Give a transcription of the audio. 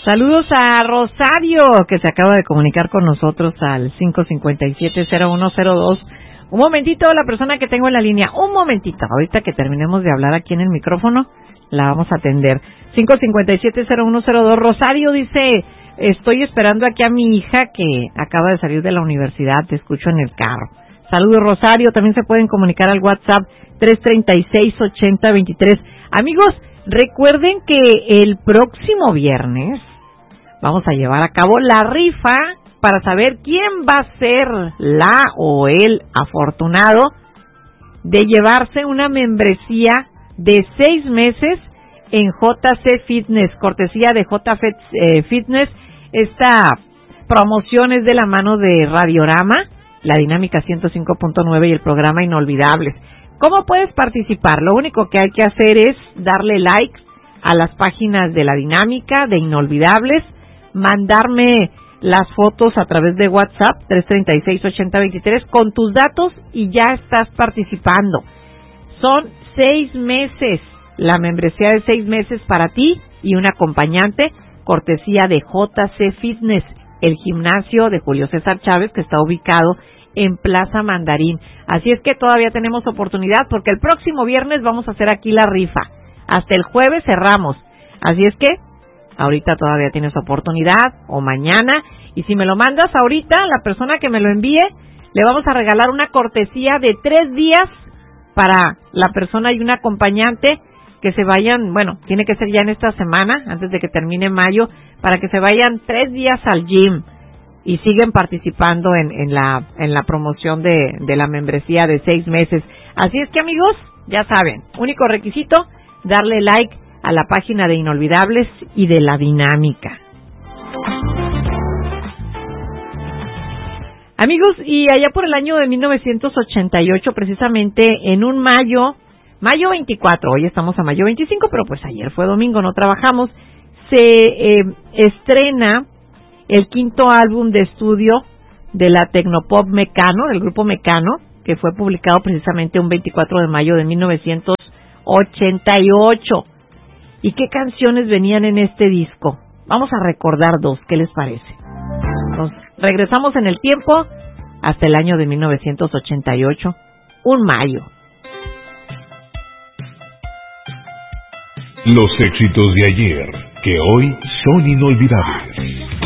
Saludos a Rosario, que se acaba de comunicar con nosotros al 557-0102. Un momentito, la persona que tengo en la línea, un momentito, ahorita que terminemos de hablar aquí en el micrófono, la vamos a atender. 557-0102, Rosario dice, estoy esperando aquí a mi hija que acaba de salir de la universidad, te escucho en el carro. Saludos, Rosario, también se pueden comunicar al WhatsApp 336-8023. Amigos, recuerden que el próximo viernes vamos a llevar a cabo la rifa para saber quién va a ser la o el afortunado de llevarse una membresía de 6 meses en JC Fitness, cortesía de JC Fitness. Esta promoción es de la mano de Radiorama, la Dinámica 105.9 y el programa Inolvidables. ¿Cómo puedes participar? Lo único que hay que hacer es darle like a las páginas de la Dinámica, de Inolvidables, mandarme las fotos a través de WhatsApp 336-8023 con tus datos y ya estás participando. Son 6 meses, la membresía de 6 meses para ti y un acompañante, cortesía de JC Fitness, el gimnasio de Julio César Chávez, que está ubicado en Plaza Mandarín. Así es que todavía tenemos oportunidad porque el próximo viernes vamos a hacer aquí la rifa. Hasta el jueves cerramos. Así es que ahorita todavía tienes oportunidad, o mañana, y si me lo mandas ahorita, la persona que me lo envíe, le vamos a regalar una cortesía de 3 días para la persona y un acompañante que se vayan, bueno, tiene que ser ya en esta semana, antes de que termine mayo, para que se vayan 3 días al gym y siguen participando en la promoción de la membresía de 6 meses. Así es que, amigos, ya saben, único requisito, darle like a la página de Inolvidables y de la Dinámica. Amigos, y allá por el año de 1988, precisamente en un mayo 24, hoy estamos a mayo 25, pero pues ayer fue domingo, no trabajamos, se estrena el 5º álbum de estudio de la Tecnopop Mecano, del grupo Mecano, que fue publicado precisamente un 24 de mayo de 1988. ¿Y qué canciones venían en este disco? Vamos a recordar 2, ¿qué les parece? Nos regresamos en el tiempo hasta el año de 1988, un mayo. Los éxitos de ayer, que hoy son inolvidables.